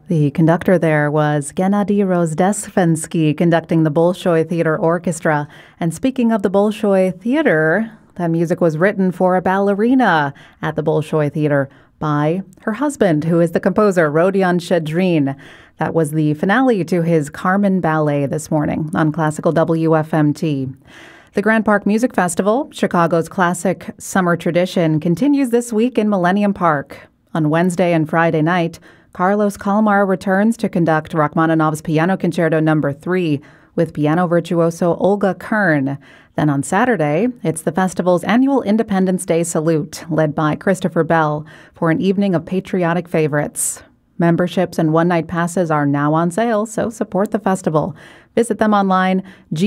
The conductor there was Gennady Rozdestvensky, conducting the Bolshoi Theater Orchestra. And speaking of the Bolshoi Theater, that music was written for a ballerina at the Bolshoi Theater by her husband, who is the composer, Rodion Shchedrin. That was the finale to his Carmen Ballet this morning on Classical WFMT. The Grand Park Music Festival, Chicago's classic summer tradition, continues this week in Millennium Park. On Wednesday and Friday night, Carlos Kalmar returns to conduct Rachmaninoff's Piano Concerto No. 3 with piano virtuoso Olga Kern. Then on Saturday, it's the festival's annual Independence Day Salute, led by Christopher Bell, for an evening of patriotic favorites. Memberships and one-night passes are now on sale, so support the festival. Visit them online,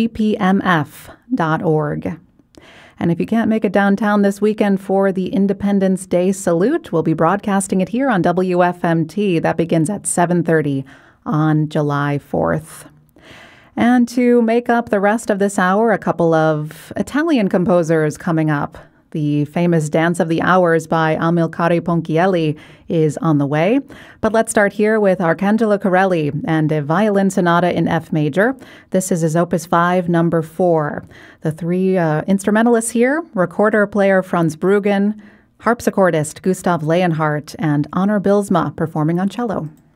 gpmf.org. And if you can't make it downtown this weekend for the Independence Day Salute, we'll be broadcasting it here on WFMT. That begins at 7:30 on July 4th. And to make up the rest of this hour, a couple of Italian composers coming up. The famous Dance of the Hours by Amilcare Ponchielli is on the way. But let's start here with Arcangelo Corelli and a violin sonata in F major. This is his Opus 5, number 4. The three instrumentalists here, recorder player Franz Bruggen, harpsichordist Gustav Leonhardt, and Honor Bilsma performing on cello.